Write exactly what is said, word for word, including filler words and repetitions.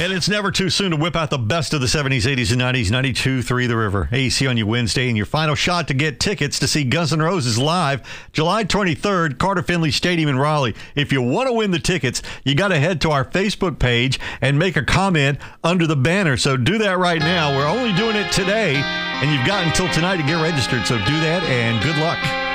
And it's never too soon to whip out the best of the seventies, eighties, and nineties. ninety-two point three The River. A C on you Wednesday, and your final shot to get tickets to see Guns N' Roses live July twenty-third, Carter Finley Stadium in Raleigh. If you want to win the tickets, you got to head to our Facebook page and make a comment under the banner. So do that right now. We're only doing it today, and you've got until tonight to get registered. So do that, and good luck.